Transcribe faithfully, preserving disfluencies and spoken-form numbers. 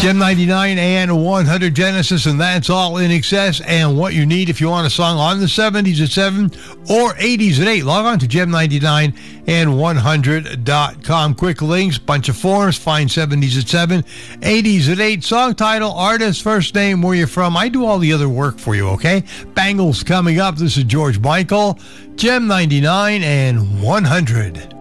Gem ninety-nine and one hundred Genesis, and that's all in excess. And what you need if you want a song on the seventies at seven or eighties at eight, log on to gem ninety-nine and one hundred dot com. Quick links, bunch of forms, find seventies at seven, eighties at eight, song title, artist, first name, where you're from. I do all the other work for you, okay? Bangles coming up. This is George Michael, Gem ninety-nine and one hundred.